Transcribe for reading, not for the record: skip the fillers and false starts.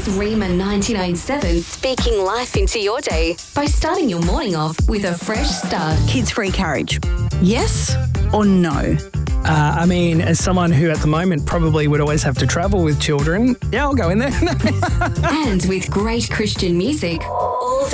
With Rima 99.7 speaking life into your day by starting your morning off with a fresh start. Kids-free carriage. Yes or no? I mean, as someone who at the moment probably would always have to travel with children, yeah, I'll go in there. And with great Christian music all